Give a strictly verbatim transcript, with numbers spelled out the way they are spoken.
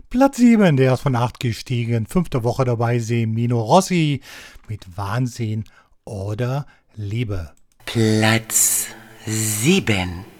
Platz sieben, der ist von acht gestiegen. Fünfte Woche dabei Semino Rossi mit Wahnsinn oder Liebe. Platz sieben.